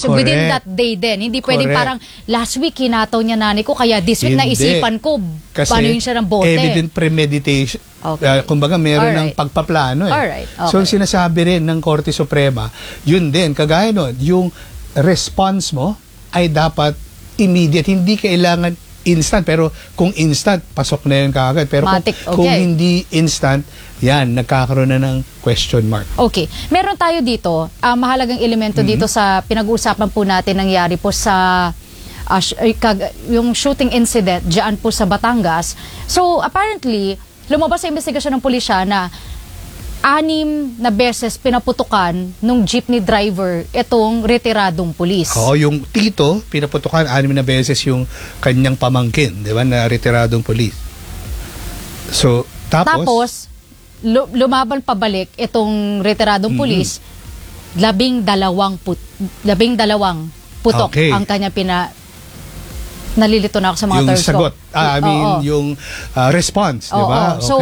So within that day din. Hindi pwedeng parang last week hinataw niya nanay ko, kaya this week naisipan ko. Kasi paano yun siya ng bote? Evident premeditation. Kumbaga meron ng pagpaplano. So sinasabi rin ng Korte Suprema, yun din, kagaya nun, yung response mo ay dapat immediate. Hindi kailangan instant, pero kung instant, pasok na yun kaagad. Pero kung hindi instant, yan, nagkakaroon na ng question mark. Okay. Meron tayo dito, mahalagang elemento dito sa pinag-uusapan po natin nangyari po sa yung shooting incident dyan po sa Batangas. So, apparently, lumabas sa investigasyon ng pulisya na 6 na beses pinaputukan nung jeepney driver itong retiradong pulis. Oo, yung tito, pinaputukan 6 na beses yung kanyang pamangkin, di ba, na retiradong pulis. So, tapos lumaban pabalik itong retiradong pulis, 12 putok ang kanya nalilito na ako sa mga terms ko. Yung sagot, yung response, di ba? So,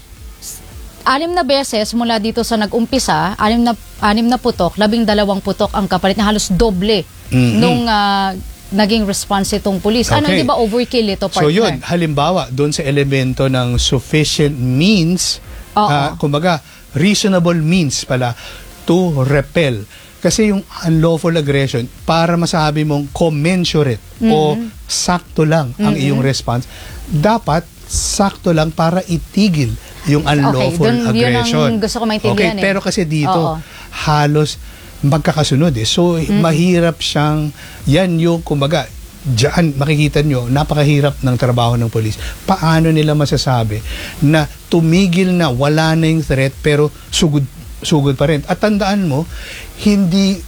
6 na beses mula dito sa nag-umpisa, 6 na putok, 12 putok ang kapalit na halos doble nung naging response itong pulis. Ano, di ba overkill ito, partner? So yun, halimbawa, doon sa elemento ng sufficient means, kumbaga, reasonable means pala to repel. Kasi yung unlawful aggression, para masabi mong commensurate o sakto lang ang iyong response, dapat sakto lang para itigil yung unlawful aggression. Yun ang gusto ko maintindihan. Pero kasi dito, halos magkakasunod eh. So, mahirap siyang, yan yung, kumbaga, diyan makikita nyo, napakahirap ng trabaho ng polis. Paano nila masasabi na tumigil na, wala na yung threat, pero sugod pa rin. At tandaan mo, hindi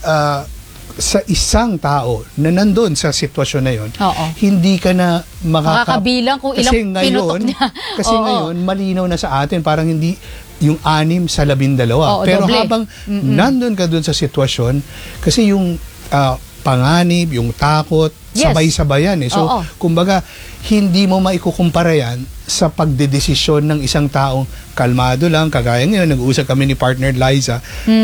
sa isang tao na nandun sa sitwasyon na yon, hindi ka na makakabilang kung ilang pinutok niya. Kasi ngayon, malinaw na sa atin, parang hindi yung 6 sa 12. Pero doble. Habang nandun ka dun sa sitwasyon, kasi yung panganib, yung takot, sabay-sabayan eh. So, kumbaga, hindi mo maikukumpara yan sa pagdedesisyon ng isang taong kalmado lang. Kagaya ngayon, nag-uusap kami ni partner Liza,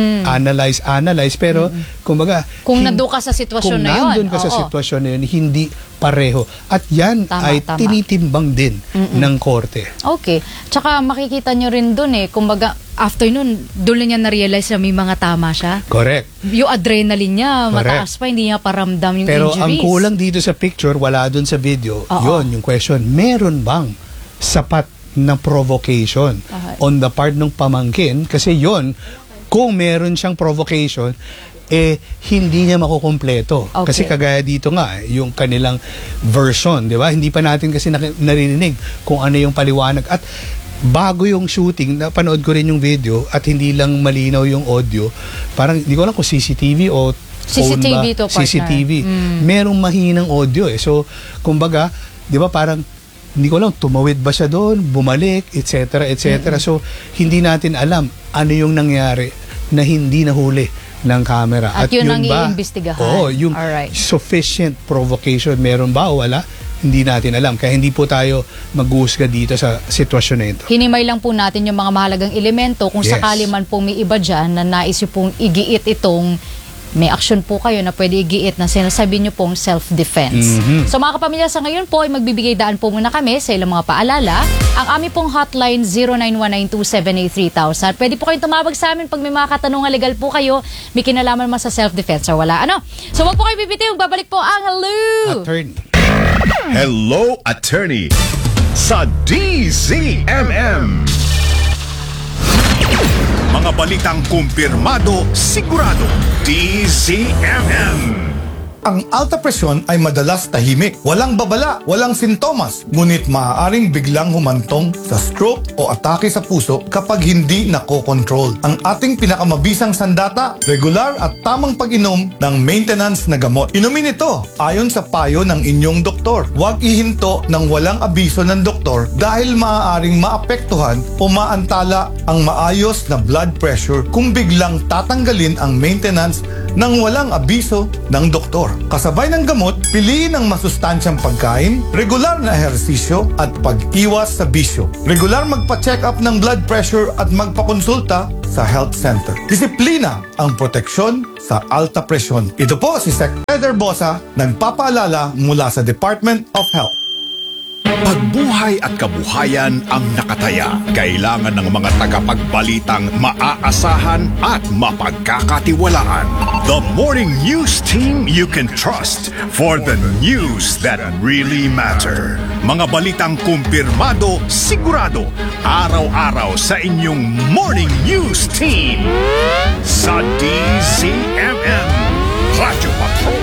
analyze, pero kumbaga, kung nandun ka sa sitwasyon na yun. Kung nandun ka sa sitwasyon na yun, hindi pareho. At yan ay tinitimbang din ng korte. Okay. Tsaka makikita nyo rin dun eh, kumbaga, after nun, doon lang niya na-realize na may mga tama siya. Correct. Yung adrenaline niya, mataas pa, hindi niya paramdam yung pero injuries. Pero ang kulang dito sa picture, wala dun sa video, yun, yung question, meron bang sapat na provocation on the part ng pamangkin? Kasi yun, kung meron siyang provocation, hindi niya makukumpleto. Kasi kagaya dito nga, yung kanilang version, di ba? Hindi pa natin kasi naririnig kung ano yung paliwanag. At bago yung shooting, napanood ko rin yung video at hindi lang malinaw yung audio. Parang, hindi ko alam kung CCTV o CCTV to, partner. CCTV. Merong mahinang audio eh. So, kumbaga, di ba parang, hindi ko alam, tumawid ba siya doon, bumalik, etc. So, hindi natin alam ano yung nangyari na hindi nahuli ng camera. At yun ang iimbestigahan. Oo, yung sufficient provocation, meron ba o wala? Hindi natin alam. Kaya hindi po tayo mag-uusga dito sa sitwasyon na ito. Hinimay lang po natin yung mga mahalagang elemento kung sakali man pong may iba dyan na nais yung pong igiit itong may action po kayo na pwede igiit na sinasabi nyo pong self-defense. So mga kapamilya, sa ngayon po ay magbibigay daan po muna kami sa ilang mga paalala. Ang aming pong hotline 09192783,000. Pwede po kayong tumawag sa amin pag may mga katanungan legal po kayo, may kinalaman man sa self-defense or wala. So wag po kayo bibitiw, babalik po ang Hello Attorney. Hello Attorney sa DZMM. Mga balitang kumpirmado, sigurado. DZMM. Ang alta presyon ay madalas tahimik, walang babala, walang sintomas, ngunit maaaring biglang humantong sa stroke o atake sa puso kapag hindi nakokontrol. Ang ating pinakamabisang sandata, regular at tamang pag-inom ng maintenance na gamot. Inumin ito ayon sa payo ng inyong doktor. Huwag ihinto ng walang abiso ng doktor doktor dahil maaaring maapektuhan o maantala ang maayos na blood pressure kung biglang tatanggalin ang maintenance nang walang abiso ng doktor. Kasabay ng gamot, piliin ang masustansyang pagkain, regular na ehersisyo at pag-iwas sa bisyo. Regular magpa-check up ng blood pressure at magpakonsulta sa health center. Disiplina ang proteksyon sa alta presyon. Ito po si Sec. Eder Bosa, nagpapaalala mula sa Department of Health. Pagbuhay at kabuhayan ang nakataya. Kailangan ng mga tagapagbalitang maaasahan at mapagkakatiwalaan. The morning news team you can trust for the news that really matter. Mga balitang kumpirmado, sigurado, araw-araw sa inyong morning news team. Sa DZMM, Radyo Patrol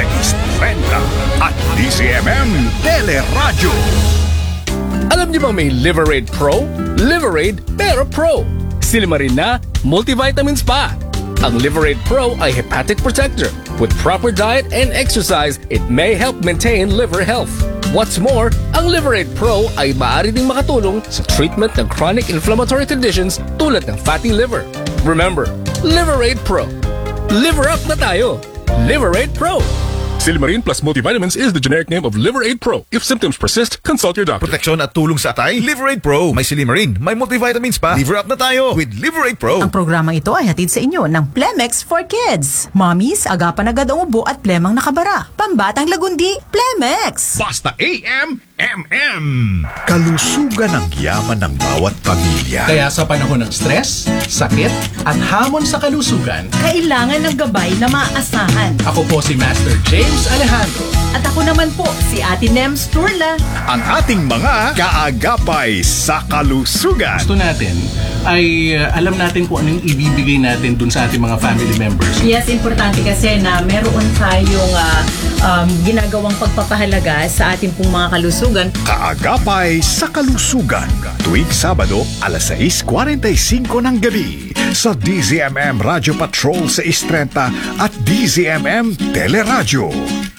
630 at DZMM Teleradyo. Alam niyo ba may Liverade Pro? Liverade pero Pro. Silima rin na multivitamins pa. Ang Liverade Pro ay hepatic protector. With proper diet and exercise, it may help maintain liver health. What's more, ang Liverade Pro ay maaari ding makatulong sa treatment ng chronic inflammatory conditions tulad ng fatty liver. Remember, Liverade Pro. Liver up na tayo! Liverade Pro! Silimarin plus multivitamins is the generic name of Liverade Pro. If symptoms persist, consult your doctor. Proteksyon at tulong sa atay, Liverade Pro. May Silimarin, may multivitamins pa. Liver up na tayo with Liverade Pro. Ang programang ito ay hatid sa inyo ng Plemex for Kids. Mommies, agapan agad ang ubo at plemang nakabara. Pambatang lagundi, Plemex! Basta AM, MM. Kalusugan ang yaman ng bawat pamilya. Kaya sa panahon ng stress, sakit, at hamon sa kalusugan, Kailangan ng gabay na maaasahan. ako po si Master James Alejandro. At ako naman po, si Ate Nems Turla. Ang ating mga kaagapay sa kalusugan. Gusto natin ay alam natin kung ano yung ibibigay natin dun sa ating mga family members. Yes, importante kasi na meron tayong ginagawang pagpapahalaga sa ating pong mga kalusugan. Kaagapay sa kalusugan. Tuwing Sabado, alas 6:45 ng gabi. Sa DZMM Radio Patrol 630 at DZMM Teleradyo.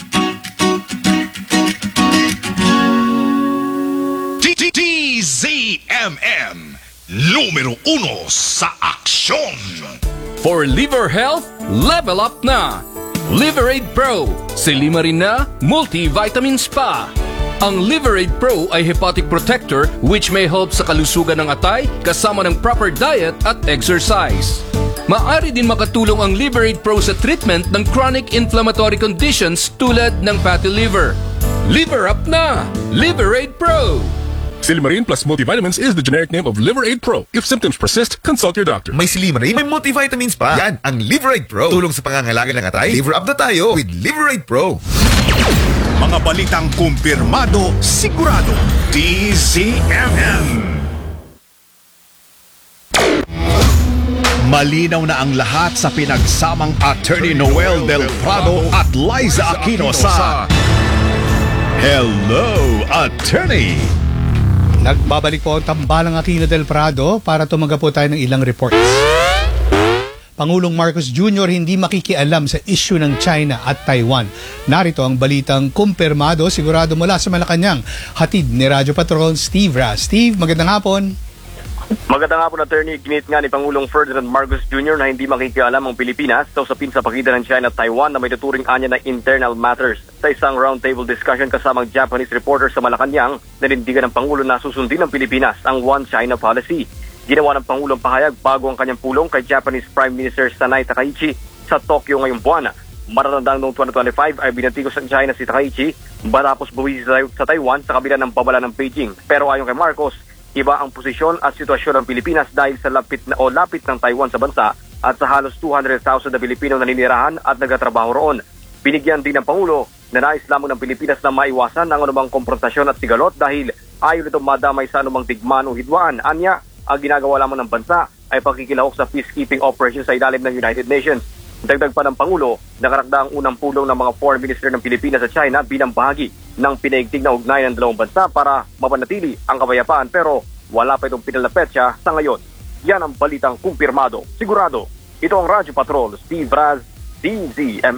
DZMM. Numero 1 sa aksyon. For liver health, level up na! Liverade Pro. Silima rin na multivitamins pa. Ang Liverade Pro ay hepatic protector which may help sa kalusugan ng atay kasama ng proper diet at exercise. Maaari din makatulong ang Liverade Pro sa treatment ng chronic inflammatory conditions tulad ng fatty liver. Liver up na! Liverade Pro! Silimarin plus multivitamins is the generic name of Liverade Pro. If symptoms persist, consult your doctor. May Silimarin, may multivitamins pa. Yan, ang Liverade Pro. Tulong sa pangangailangan ng atay, liver up na tayo with Liverade Pro. Mga balitang kumpirmado, sigurado. DZMM. Malinaw na ang lahat sa pinagsamang Attorney Noel Del Prado at Liza Aquino sa Hello, Attorney! Nagbabalik po ang tambalang Aquino del Prado para tumanggap po tayo ng ilang reports. Pangulong Marcos Jr. hindi makikialam sa issue ng China at Taiwan. Narito ang balitang kumpirmado, sigurado mula sa Malacanang. Hatid ni Radyo Patrol Steve Raz. Steve, magandang hapon. Magandang hapon, Attorney. Ginit nga ni Pangulong Ferdinand Marcos Jr. na hindi makikialam ang Pilipinas sa usapin sa pagitan ng China at Taiwan na may tuturing anya na internal matters. Sa isang roundtable discussion kasamang Japanese reporter sa Malacanang, nanindigan ng Pangulo na susundin ng Pilipinas ang One China policy. Ginawa ng Pangulong pahayag bago ang kanyang pulong kay Japanese Prime Minister Sanai Takaichi sa Tokyo ngayong buwan. Matatandang noong 2025 ay binantigos ng China si Takaichi matapos buwisi sa Taiwan sa kabila ng babala ng Beijing. Pero ayon kay Marcos, iba ang posisyon at sitwasyon ng Pilipinas dahil sa lapit ng Taiwan sa bansa at sa halos 200,000 na Pilipino na ninirahan at nagtatrabaho roon. Binigyan din ng Pangulo na nais lamang ng Pilipinas na maiwasan ang anumang konfrontasyon at sigalot dahil ayaw nito madamay sa anumang digmaan o hidwaan. Anya, ang ginagawa lamang ng bansa ay pagkikilahok sa peacekeeping operation sa ilalim ng United Nations. Dagdag pa ng Pangulo, nakarakda ang unang pulong ng mga foreign minister ng Pilipinas sa China bilang bahagi ng pinaigting na ugnayan ng dalawang bansa para mapanatili ang kapayapaan pero wala pa itong pinal na petsa sa ngayon. Yan ang balitang kumpirmado. Sigurado, ito ang Radyo Patrol, Steve Raz, DZMM.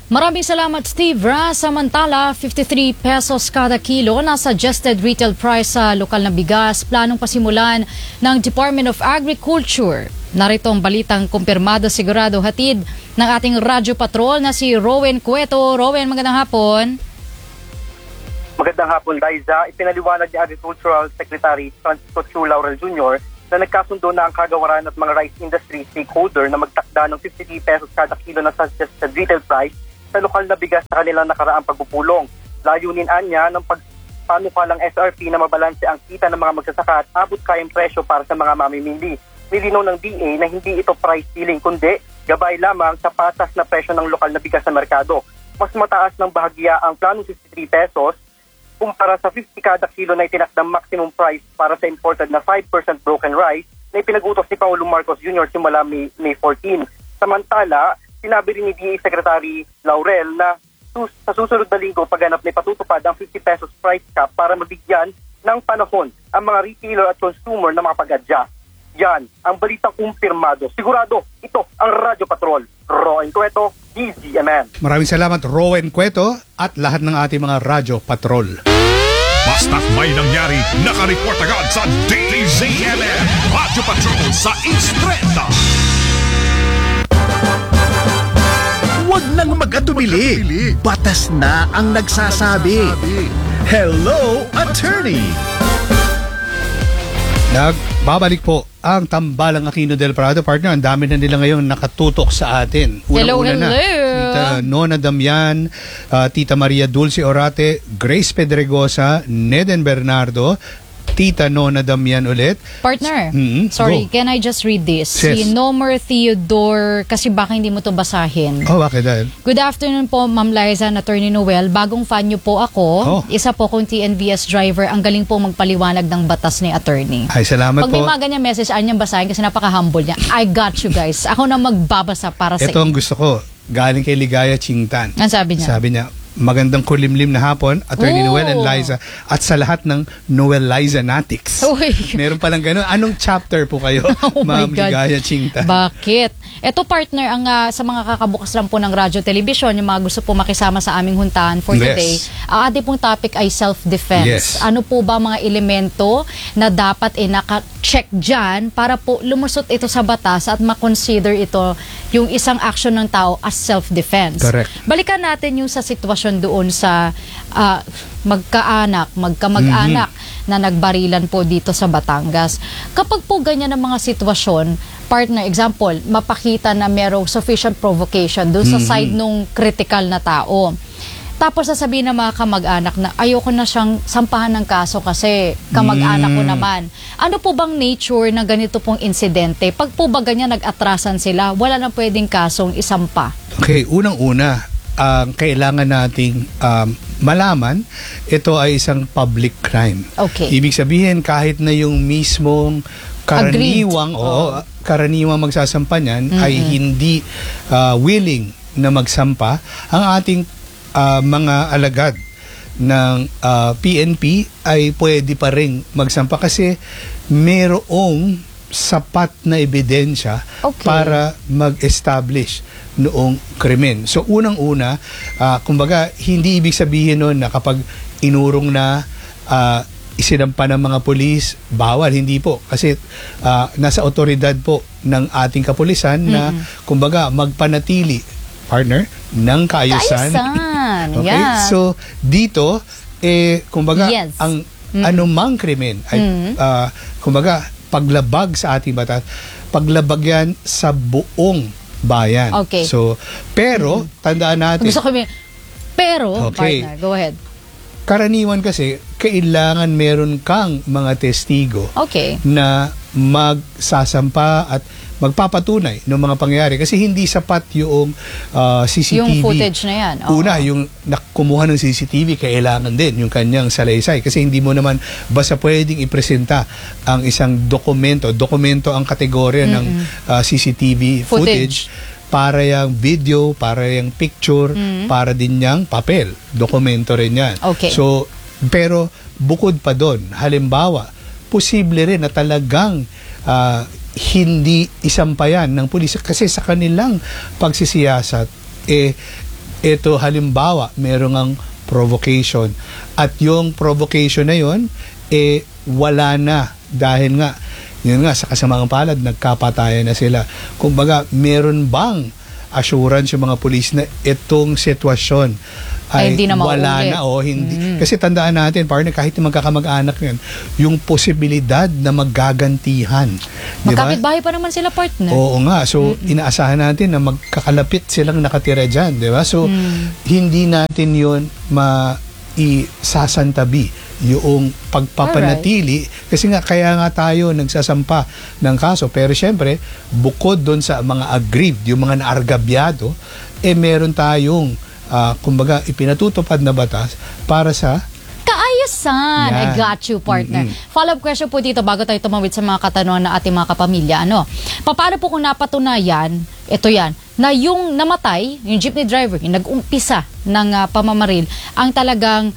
Maraming salamat, Steve. Samantala, 53 pesos kada kilo na suggested retail price sa lokal na bigas. Planong pasimulan ng Department of Agriculture. Narito ang balitang kumpirmado sigurado hatid ng ating Radyo Patrol na si Rowen Cueto. Rowen, magandang hapon. Magandang hapon, Liza. Ipinaliwanag ni Agricultural Secretary Francisco Chu Laurel Jr. na nagkasundo na ang kagawaran at mga rice industry stakeholder na magtakda ng 53 pesos kada kilo na suggested retail price sa lokal na bigas sa kanilang nakaraang pagpupulong. Layunin anya ng panukalang SRP na mabalanse ang kita ng mga magsasaka at abot kayang presyo para sa mga mamimili. Nilinaw ng DA na hindi ito price ceiling kundi gabay lamang sa patas na presyo ng lokal na bigas sa merkado. Mas mataas ng bahagya ang planong 53 pesos kumpara sa 50 kada kilo na itinakdang maximum price para sa imported na 5% broken rice na ipinag-utos ni Pangulong Marcos Jr. simula May 14. Samantala, sinabi rin ni DA Secretary Laurel na sa susunod na linggo pagganap na ipatutupad ang 50 pesos price cap para mabigyan ng panahon ang mga retailer at consumer na makapag-adjust. Yan ang balitang kumpirmado. Sigurado, ito ang Radyo Patrol. Rowen Cueto, DZMM. Maraming salamat, Rowen Cueto, at lahat ng ating mga Radyo Patrol. Basta't may nangyari, nakareport agad sa DZMM Radyo Patrol sa Istreta. Huwag nang mag-atubili. Batas na ang nagsasabi. Hello, Attorney! Nagbabalik po ang Tambalang Aquino del Prado, partner. Ang dami na nila ngayon nakatutok sa atin. Una-una na, Tita Nona Damian, Tita Maria Dulce Orate, Grace Pedregosa, Neden Bernardo, Tita Nona Damian ulit. Partner, sorry, go. can I just read this? Yes. Si Nomer Theodore, kasi baka hindi mo to basahin. Oh, bakit dahil? Good afternoon po, Ma'am Liza and Attorney Noel. Bagong fan niyo po ako. Oh. Isa po kong TNVS driver. Ang galing po magpaliwanag ng batas ni Attorney. Ay, salamat Pag po. may mga ganyan message, anyang basahin kasi napaka-humble niya. I got you guys. Ako na magbabasa para sa Ito ang gusto ko. Galing kay Ligaya Chingtan. Ang sabi niya? Sabi niya, magandang kulimlim na hapon, Attorney Oh. Noel and Liza, at sa lahat ng Noel Liza Natics. Uy. Meron palang gano'n. Anong chapter po kayo, Oh my Ma'am God. Ligaya Chingtan? Bakit? Ito partner, ang sa mga kakabukas lang po ng radyo, television, yung mga gusto po makisama sa aming huntahan for today, ang ating pong topic ay self-defense. Yes. Ano po ba mga elemento na dapat naka-check dyan para po lumusot ito sa batas at makonsider ito yung isang action ng tao as self-defense. Correct. Balikan natin yung sa sitwasyon doon sa magkamag-anak na nagbarilan po dito sa Batangas. Kapag po ganyan ang mga sitwasyon, partner, example, mapakita na merong sufficient provocation doon sa side nung critical na tao. Tapos sasabihin ng mga kamag-anak na ayoko na siyang sampahan ng kaso kasi kamag-anak ko naman. Ano po bang nature ng ganito pong insidente? Pag po ba ganyan nag-atrasan sila, wala na pwedeng kasong isampa? Okay, unang-una, ang kailangan nating malaman, ito ay isang public crime. Okay. Ibig sabihin, kahit na yung mismong karaniwang magsasampa niyan ay hindi willing na magsampa, ang ating mga alagad ng PNP ay pwede pa rin magsampa kasi merong sapat na ebidensya para mag-establish noong krimen. So unang-una, kumbaga hindi ibig sabihin nun na kapag inurong na isinampa ng mga pulis, bawal, hindi po. Kasi nasa otoridad po ng ating kapulisan na kumbaga magpanatili, partner, ng kaayusan. Okay? Yeah. So dito, kumbaga ang anumang krimen ay kumbaga paglabag sa ating batas, paglabag yan sa buong bayan. Okay. So, pero, tandaan natin. Gusto ko partner, go ahead. Karaniwan kasi, kailangan meron kang mga testigo na magsasampa at magpapatunay ng mga pangyayari kasi hindi sapat yung CCTV. Yung footage na yan. Una, yung kumuha ng CCTV, kailangan din yung kanyang salaysay kasi hindi mo naman basta pwedeng ipresenta ang isang dokumento ang kategorya ng CCTV footage para yung video, para yung picture, para din yung papel. Dokumento rin yan. Okay. So, pero bukod pa doon, halimbawa, posible rin na talagang hindi isampayan ng pulis kasi sa kanilang pagsisiyasat, ito halimbawa, meron ang provocation. At yung provocation na yun, wala na. Dahil nga, yun nga, sa kasamaang palad, nagkapatayan na sila. Kumbaga, meron bang assurance yung mga pulis na itong sitwasyon ay hindi na wala mauulit. na o hindi. Kasi tandaan natin, partner, kahit magkakamag-anak yan, yung posibilidad na maggagantihan. Magkapit-bahay pa naman sila, partner. Oo nga. So, inaasahan natin na magkakalapit silang nakatira dyan. Di ba? So, hindi natin yun isasantabi yung pagpapanatili. Kasi nga, kaya nga tayo nagsasampa ng kaso. Pero syempre, bukod doon sa mga aggrieved, yung mga naargabyado, meron tayong kumbaga, ipinatutupad na batas para sa kaayusan. I got you, partner. Follow-up question po dito bago tayo tumawid sa mga katanungan na ating mga kapamilya. Paano po kung napatunayan, ito yan, na yung namatay, yung jeepney driver, yung nag-umpisa ng pamamaril, ang talagang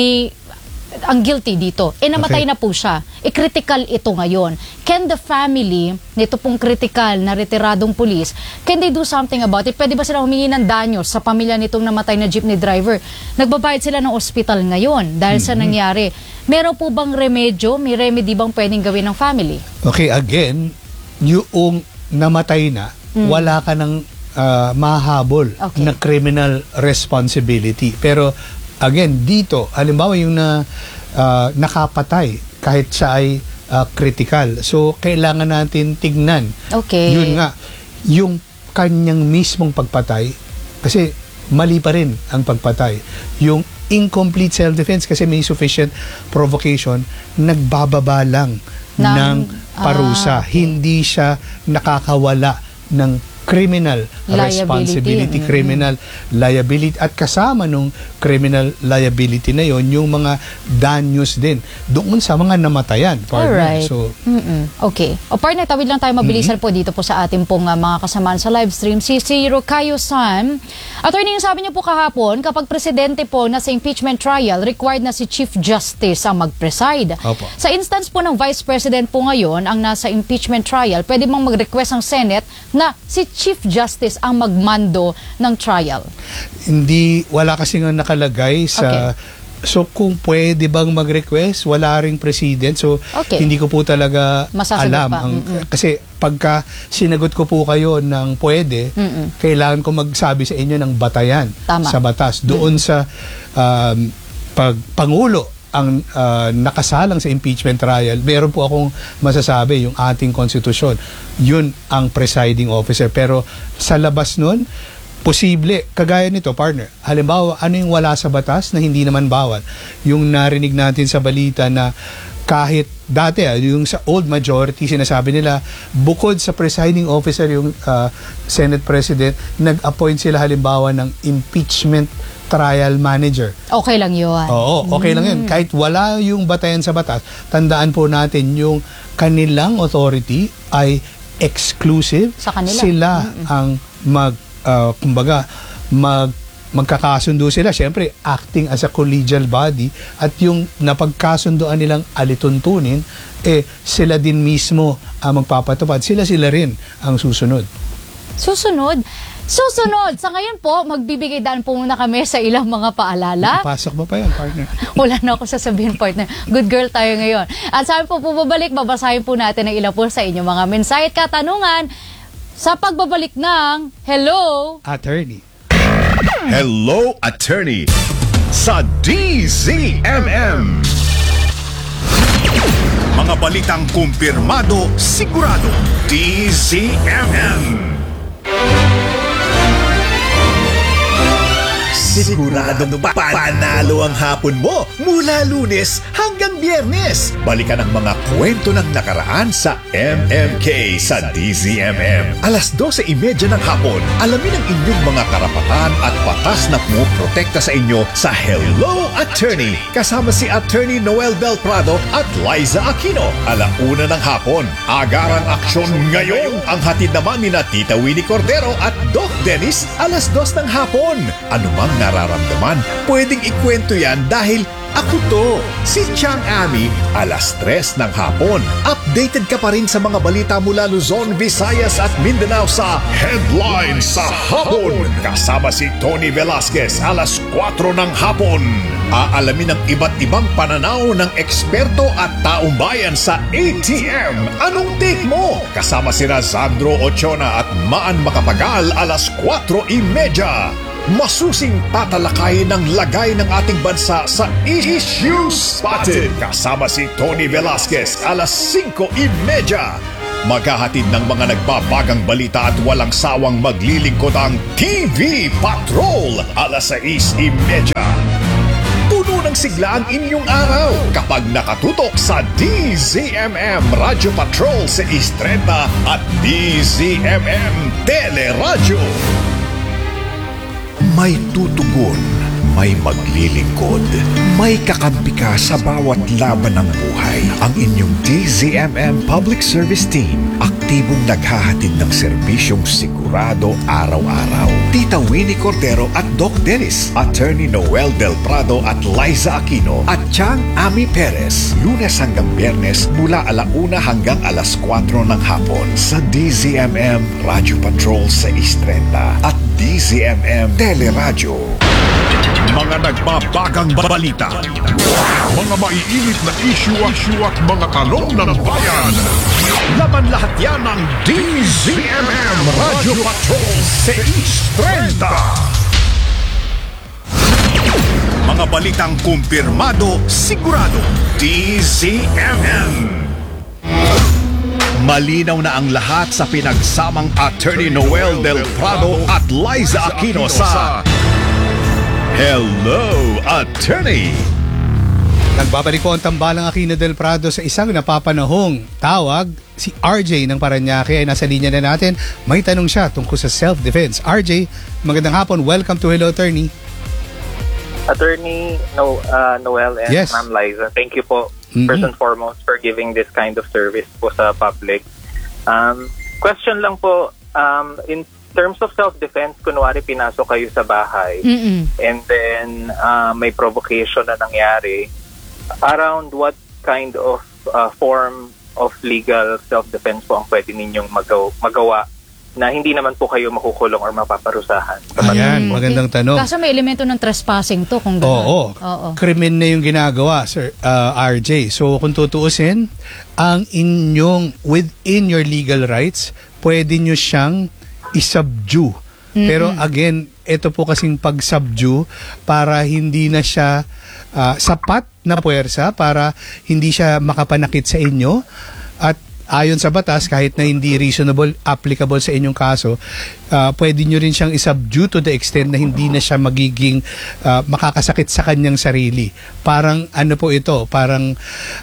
ang guilty dito. Namatay na po siya. Critical ito ngayon. Can the family, nito pong critical na retiradong pulis, can they do something about it? Pwede ba sila humingi ng danyo sa pamilya nitong namatay na jeepney driver? Nagbabayad sila ng ospital ngayon dahil sa nangyari. Meron po bang remedyo? May remedy bang pwedeng gawin ng family? Okay, again, yung namatay na, wala ka ng mahabol na criminal responsibility. Pero again, dito, halimbawa yung nakapatay, kahit siya ay critical. So, kailangan natin tignan. Okay. Yun nga, yung kanyang mismong pagpatay, kasi mali pa rin ang pagpatay. Yung incomplete self-defense, kasi may sufficient provocation, nagbababa lang ng parusa. Hindi siya nakakawala ng criminal responsibility, criminal liability, at kasama nung criminal liability na yon yung mga danyos din doon sa mga namatayan, partner. Alright. So, okay. Partner, tawid lang tayo mabilisan po dito po sa ating pong mga kasamaan sa live stream. Si Rocayo Sam, attorney, yung sabi niyo po kahapon, kapag presidente po na sa impeachment trial, required na si Chief Justice ang mag-preside. Opo. Sa instance po ng Vice President po ngayon, ang nasa impeachment trial, pwede bang mag-request ang Senate na si Chief Justice ang magmando ng trial? Hindi, wala kasi nga nakalagay sa So, kung pwede bang mag-request, wala ring president. So, hindi ko po talaga alam. Kasi pagka sinagot ko po kayo ng pwede, kailangan ko magsabi sa inyo ng batayan sa batas. Doon sa Pangulo ang nakasalang sa impeachment trial, meron po akong masasabi, yung ating konstitusyon. Yun ang presiding officer. Pero sa labas nun, posible, kagaya nito, partner. Halimbawa, ano yung wala sa batas na hindi naman bawal? Yung narinig natin sa balita na kahit dati, yung sa old majority, sinasabi nila, bukod sa presiding officer, yung Senate President, nag-appoint sila halimbawa ng impeachment trial manager. Okay lang yun. Oo, okay lang yun. Kahit wala yung batayan sa batas, tandaan po natin yung kanilang authority ay exclusive. Sa kanila. Sila ang magkakasundo sila. Siyempre, acting as a collegial body, at yung napagkasundoan nilang alituntunin, sila din mismo ang magpapatupad. Sila rin ang susunod. Susunod? Sa ngayon po, magbibigay daan po muna kami sa ilang mga paalala. Pasok mo pa yan, partner. Wala na ako sasabihin, partner. Good girl tayo ngayon. At sa amin po babalik, babasahin po natin ang ilang po sa inyong mga mensahe at katanungan sa pagbabalik ng Hello, Attorney. Hello, Attorney sa DZMM. Mga balitang kumpirmado, sigurado. DZMM. Siguradong panalo ang hapon mo mula Lunes hanggang Biyernes. Balikan ang mga kwento ng nakaraan sa MMK sa DZMM. 12:30 ng hapon, alamin ang inyong mga karapatan at batas na pumoprotekta sa inyo sa Hello, Attorney. Kasama si Attorney Noel Del Prado at Liza Aquino. 1:00 ng hapon, agarang aksyon ngayon. Ang hatid naman ni Tita Winnie Cordero at Doc Dennis, 2:00 ng hapon. Anumang nararamdaman, pwedeng ikwento yan dahil ako to, si Chang Ami, 3:00 ng ng hapon. Updated ka pa rin sa mga balita mula Luzon, Visayas at Mindanao sa Headlines sa Hapon. Kasama si Tony Velasquez alas 4 ng hapon. Aalamin ang iba't ibang pananaw ng eksperto at taong bayan sa ATM. Anong take mo? Kasama sina Sandro Ochona at Maan Makapagal alas 4:30. Masusing tatalakayin ng lagay ng ating bansa sa Issue Spotted. Kasama si Tony Velasquez alas 5:30. Maghahatid ng mga nagbabagang balita at walang sawang maglilingkod ang TV Patrol alas 6:30. Puno ng sigla ang inyong araw kapag nakatutok sa DZMM Radio Patrol sa 6:30 at DZMM Teleradyo. May tutugon, may maglilingkod, may kakampi ka sa bawat laban ng buhay. Ang inyong DZMM Public Service Team, aktibong naghahatid ng serbisyong sigurado araw-araw. Tita Winnie Cordero at Doc Dennis, Attorney Noel Del Prado at Liza Aquino, at Chang Ami Perez, Lunes hanggang Biyernes mula 1:00 hanggang alas 4 ng hapon sa DZMM Radio Patrol sa 6:30 at DZMM Teleradyo. Mga nagbabagang balita, Mga maiinit na issue at mga tanong ng bayan. laman lahat yan ng DZMM Radio Patrol sa 6:30. Mga balitang kumpirmado, sigurado, DZMM. Malinaw na ang lahat sa pinagsamang Attorney Noel Del Prado at Liza Aquino sa Hello, Attorney! Nagbabalik po ang tambalang Aquino Del Prado sa isang napapanahong tawag. Si RJ ng Parañaque ay nasa linya na natin. May tanong siya tungkol sa self-defense. RJ, magandang hapon. Welcome to Hello, Attorney. Attorney Noel and Yes. Ma'am Liza, thank you po first and foremost for giving this kind of service po sa public. Question lang po, in terms of self-defense, kunwari pinasok kayo sa bahay and then may provocation na nangyari, around what kind of form of legal self-defense po ang pwede ninyong magawa na hindi naman po kayo makukulong or mapaparusahan? Ayan, magandang tanong. Kaso may elemento ng trespassing to kung gano'n. Oo. Krimen na yung ginagawa, Sir RJ. So kung tutuusin, ang inyong within your legal rights, pwede nyo siyang isubdue. Pero again, ito po kasing pag-subdue para hindi na siya sapat na puwersa, para hindi siya makapanakit sa inyo. At ayon sa batas, kahit na hindi reasonable, applicable sa inyong kaso, pwede nyo rin siyang isubdue to the extent na hindi na siya magiging makakasakit sa kanyang sarili. Parang ano po ito, parang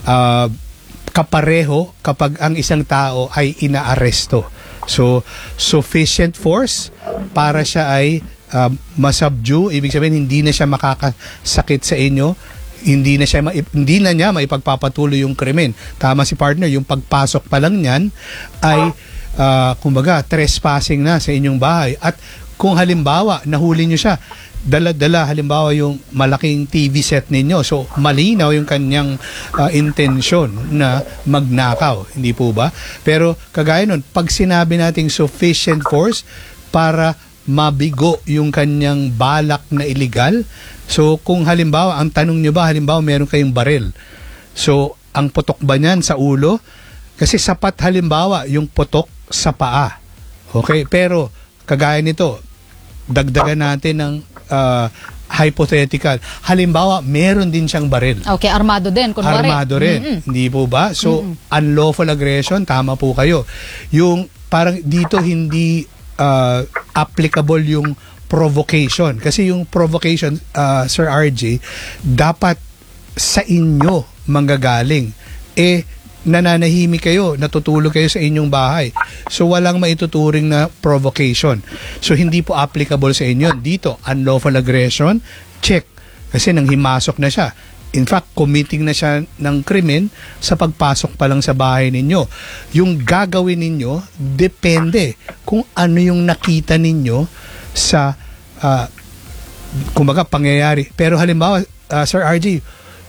kapareho kapag ang isang tao ay inaaresto. So, sufficient force para siya ay masubdue, ibig sabihin hindi na siya makakasakit sa inyo, hindi na niya maipagpapatuloy yung krimen. Tama si partner, yung pagpasok pa lang niyan ay kumbaga trespassing na sa inyong bahay. At kung halimbawa nahuli niyo siya, dala halimbawa yung malaking TV set ninyo, so malinaw yung kanyang intensyon na magnakaw, hindi po ba? Pero kagaya nun, pag sinabi nating sufficient force para mabigo yung kanyang balak na illegal, so kung halimbawa, ang tanong nyo ba, halimbawa meron kayong baril, so ang putok ba niyan sa ulo? Kasi sapat halimbawa yung putok sa paa. Okay, pero kagaya nito, dagdagan natin ng hypothetical. Halimbawa, meron din siyang baril. Okay, armado din. Kunwari. Armado rin. Hindi po ba? So, unlawful aggression, tama po kayo. Yung parang dito hindi applicable yung provocation. Kasi yung provocation, Sir RJ, dapat sa inyo manggagaling. Nananahimik kayo, natutulog kayo sa inyong bahay. So, walang maituturing na provocation. So, hindi po applicable sa inyo. Dito, unlawful aggression, check. Kasi nang himasok na siya. In fact, committing na siya ng krimen sa pagpasok pa lang sa bahay ninyo. Yung gagawin ninyo, depende kung ano yung nakita ninyo sa, kumbaga, pangyayari. Pero halimbawa, Sir RJ,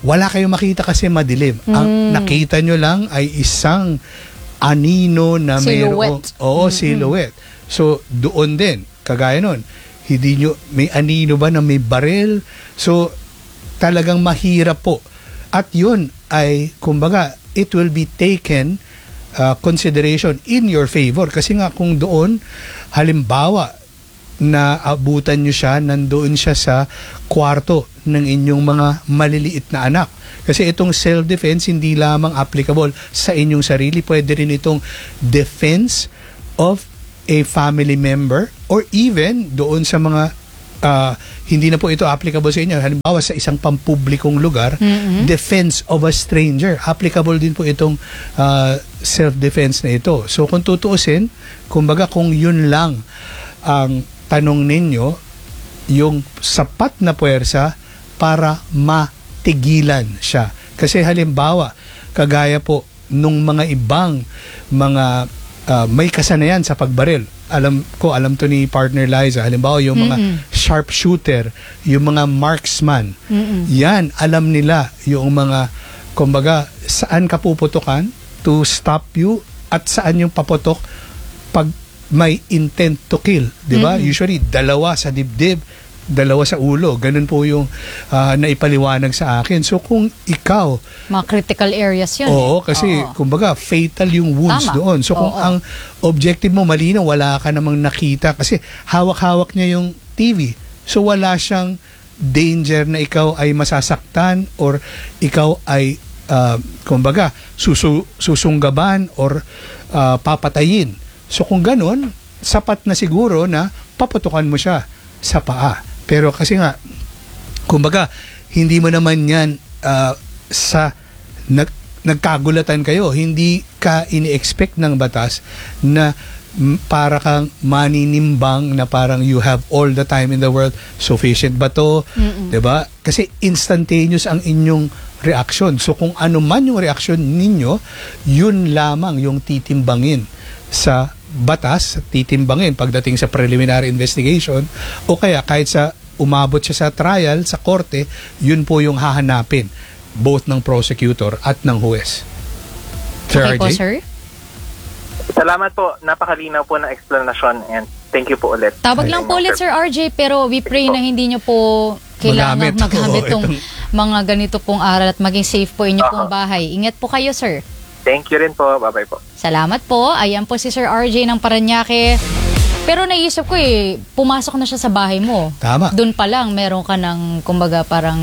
wala kayong makita kasi madilim. Ang nakita nyo lang ay isang anino na Silhouette. Silhouette. So, doon din, kagaya nun, hindi nyo, may anino ba na may baril? So, talagang mahirap po. At yun ay, kumbaga, it will be taken consideration in your favor. Kasi nga kung doon, halimbawa, na abutan nyo siya, nandoon siya sa kwarto ng inyong mga maliliit na anak. Kasi itong self-defense hindi lamang applicable sa inyong sarili, pwede rin itong defense of a family member or even doon sa mga hindi na po ito applicable sa inyo. Halimbawa sa isang pampublikong lugar, defense of a stranger. Applicable din po itong self-defense na ito. So kung tutuusin, kumbaga kung yun lang ang tanong ninyo, yung sapat na puwersa para matigilan siya. Kasi halimbawa, kagaya po nung mga ibang mga may kasanayan sa pagbaril. Alam to ni partner Liza. Halimbawa, yung mga sharpshooter, yung mga marksman. Yan, alam nila yung mga, kumbaga, saan ka puputukan to stop you at saan yung paputok pag may intent to kill, di ba? Usually, 2 sa dibdib, 2 sa ulo. Ganun po yung naipaliwanag sa akin. So, kung ikaw... Mga critical areas yun. Oo, kasi, kumbaga, fatal yung wounds doon. So, kung ang objective mo malinaw, wala ka namang nakita. Kasi, hawak-hawak niya yung TV. So, wala siyang danger na ikaw ay masasaktan or ikaw ay, kumbaga, susunggaban or papatayin. So kung ganun, sapat na siguro na paputukan mo siya sa paa. Pero kasi nga, kumbaga, hindi mo naman yan nagkagulatan kayo. Hindi ka ini-expect ng batas na para kang maninimbang na parang you have all the time in the world. Sufficient ba to? Diba? Kasi instantaneous ang inyong reaction. So kung ano man yung reaction ninyo, yun lamang yung titimbangin sa batas, titimbangin pagdating sa preliminary investigation o kaya kahit sa umabot siya sa trial, sa korte, yun po yung hahanapin both ng prosecutor at ng huwes. Sir Okay RJ? po, sir. Salamat po. Napakalinaw po ng explanation and thank you po ulit. Tawag lang po ulit, Sir RJ, pero we pray na hindi nyo po kailangan magamit tong mga ganito pong aral at maging safe po inyo pong bahay. Ingat po kayo, sir. Thank you rin po. Bye-bye po. Salamat po. Ayan po si Sir RJ ng Parañaque. Pero naisip ko pumasok na siya sa bahay mo. Tama. Doon pa lang, meron ka ng, kumbaga, parang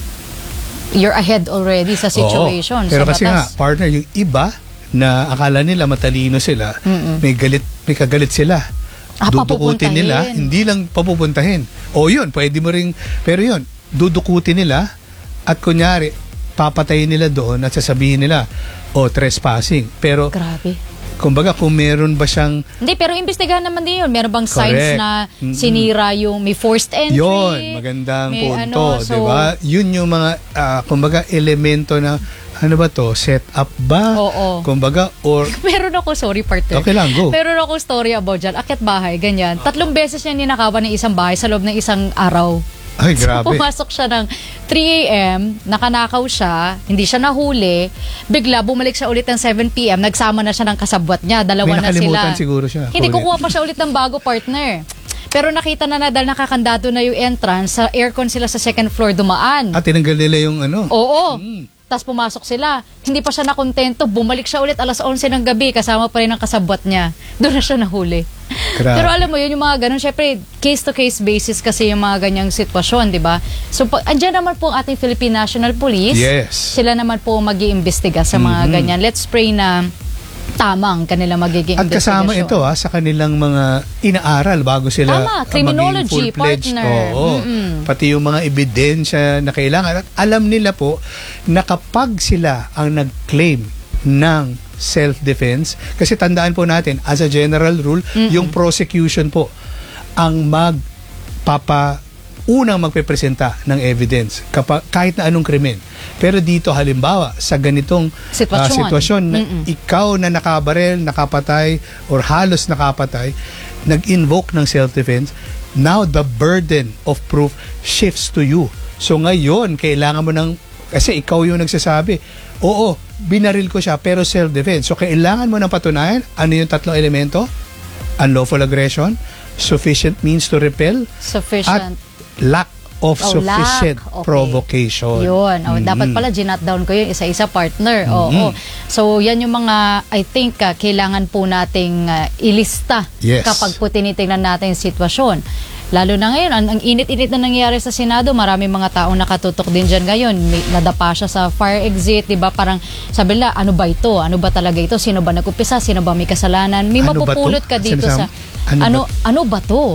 you're ahead already sa situation. Pero sa kasi batas. nga, partner, yung iba na akala nila matalino sila, may kagalit sila. Dudukutin nila, hindi lang papupuntahin. O yun, pwede mo ring, pero yun, dudukutin nila at kunyari, papatayin nila doon at sasabihin nila, trespassing. Pero, grabe. Kumbaga, kung meron ba siyang... Hindi, pero imbestigahan naman din yun. Meron bang signs na sinira yung may forced entry? Yun, magandang punto. So, diba? Yun yung mga, kumbaga, elemento na, ano ba to? Set up ba? Oo. Kumbaga, or... Meron ako, sorry partner. Okay lang, go. Meron ako story about dyan. Akyat bahay, ganyan. 3 beses niya ninakawan ng isang bahay sa loob ng isang araw. Ay, grabe. So, pumasok siya ng 3 a.m., nakanakaw siya, hindi siya nahuli, bigla bumalik siya ulit ng 7 p.m., nagsama na siya ng kasabwat niya, 2 May na sila. nakalimutan siguro siya. Hindi, kukuha pa siya ulit ng bago, partner. Pero nakita na dahil nakakandado na yung entrance, sa aircon sila sa 2nd floor dumaan. At tinanggal nila yung ano? Oo. Tapos pumasok sila. Hindi pa siya nakontento. Bumalik siya ulit alas 11 ng gabi. Kasama pa rin ang kasabwat niya. Doon na siya nahuli. Grabe. Pero alam mo yun, yung mga ganun, syempre, case-to-case basis kasi yung mga ganyang sitwasyon, di ba? So, andyan naman po ang ating Philippine National Police. Yes. Sila naman po mag-iimbestiga sa mga ganyan. Let's pray na tamang kanilang magiging at kasama ito sa kanilang mga inaaral bago sila criminology, maging full-fledged. partner. Pati yung mga ebidensya na kailangan. At alam nila po na kapag sila ang nag-claim ng self-defense, kasi tandaan po natin, as a general rule, yung prosecution po ang unang magpepresenta ng evidence kahit na anong krimen. Pero dito halimbawa sa ganitong sitwasyon na ikaw na nakabarel, nakapatay or halos nakapatay, nag-invoke ng self-defense, now the burden of proof shifts to you. So ngayon, kailangan mo ng Kasi ikaw yung nagsasabi, oo, binaril ko siya pero self-defense. So kailangan mo ng patunayan, ano yung tatlong elemento? Unlawful aggression, sufficient means to repel, Sufficient. at lack of sufficient lack. Okay. provocation. Yun. Dapat pala ginat down ko yun isa-isa, partner. Oo. So yan yung mga I think kailangan po nating ilista Yes. kapag po tinitingnan natin yung sitwasyon. Lalo na ngayon, ang init-init na nangyayari sa Senado, maraming mga taong nakatutok din dyan ngayon. Nadapa siya sa fire exit, di ba? Parang sabi nila, ano ba ito? Ano ba talaga ito? Sino ba nag-upisa? Sino ba may kasalanan? May Ano ba mapupulot to? ka dito sa... Ano ba to?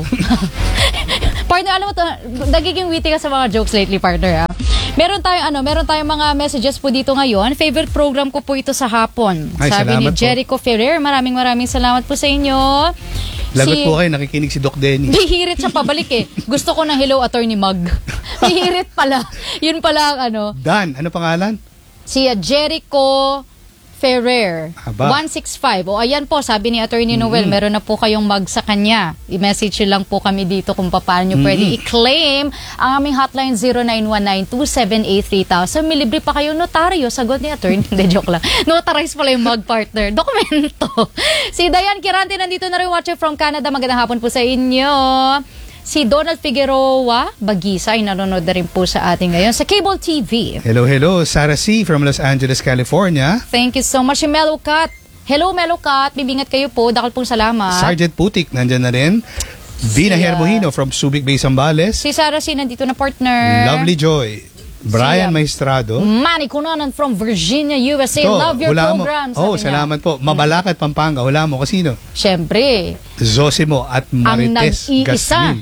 Partner, alam mo to, nagiging witty ka sa mga jokes lately, partner. Meron tayong mga messages po dito ngayon. Favorite program ko po ito sa hapon. Ay, Sabi ni salamat po. Jericho Ferrer, maraming salamat po sa inyo. Lagot po kayo, nakikinig si Doc Denny. Bihirit siya pabalik eh. Gusto ko ng Hello Attorney Mag. Bihirit pala. Yun pala ang Dan, ano pangalan? Si Jericho Ferrer. Aba. 165. O ayan po, sabi ni Attorney Noel, meron na po kayong mag sa kanya. I-message lang po kami dito kung paano nyo pwede i-claim ang aming hotline 0919-278-3000. May libre pa kayong notaryo. Sagot ni Attorney. Hindi, joke lang. Notarize pala yung mag, partner. Dokumento. Si Diane Kirante nandito na rin, watching from Canada. Magandang hapon po sa inyo. Si Donald Figueroa Bagisa ay nanonood na rin po sa ating ngayon sa Cable TV. Hello. Sarah C. from Los Angeles, California. Thank you so much. Si Melo Cat. Hello, Melo Cat. Bibingat kayo po. Dakal pong salamat. Sergeant Putik, nandyan na rin. Vina Hermohino from Subic Bay, Zambales. Si Sarah C. nandito na, partner. Lovely Joy. Brian Maestrado. Manny Cunanan from Virginia, USA. Ito, Love your hula mo. program. Oh, salamat po. Mabalakat, Pampanga. Hula mo, kasino? Siyempre. Zosimo at Marites Ang nag-iisa. Gasmin.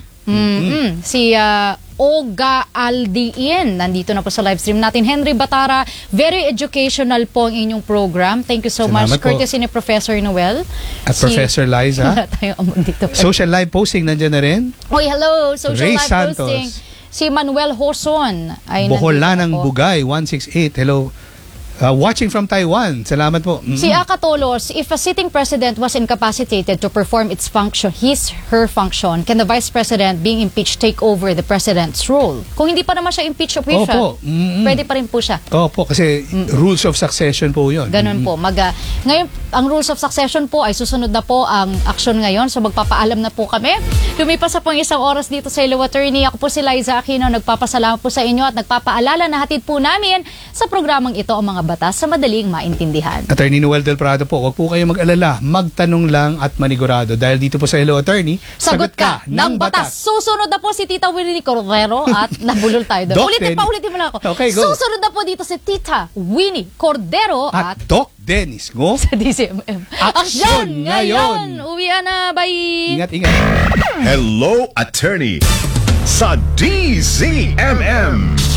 Si Olga Aldiin, nandito na po sa live stream natin. Henry Batara, very educational po ang inyong program. Thank you so Salamat much. po. Courtesy ni Professor Noel. At Professor Liza. Wala tayong amon dito. Social live posting, nandyan na rin. Oy, hello. Social Ray live Santos. posting. Si Manuel Hoson. Ay Boholanang nandito po. Bugay, 168. Hello. Watching from Taiwan. Salamat po. Si Aka Tolos, if a sitting president was incapacitated to perform its function, her function, can the vice president being impeached take over the president's role? Kung hindi pa naman siya impeach official, Opo. pwede pa rin po siya. Opo, kasi rules of succession po yun. Ganun po. Ngayon, ang rules of succession po ay susunod na po ang aksyon ngayon. So magpapaalam na po kami. Lumipas na po ang isang oras dito sa Hello Attorney. Ako po si Liza Aquino. Nagpapasalamat po sa inyo at nagpapaalala na hatid po namin sa programang ito ang mga batas sa madaling maintindihan. Attorney Noel Del Prado po, huwag po kayo mag-alala. Magtanong lang at manigurado. Dahil dito po sa Hello Attorney, sagot ka ng batas. Susunod na po si Tita Winnie Cordero at nabulol tayo doon. Ulitin mo na ako. Okay, go. Susunod na po dito si Tita Winnie Cordero at Doc Dennis Go sa DZMM. Aksyon ngayon! Uwian na, bye! Ingat. Hello Attorney sa DZMM.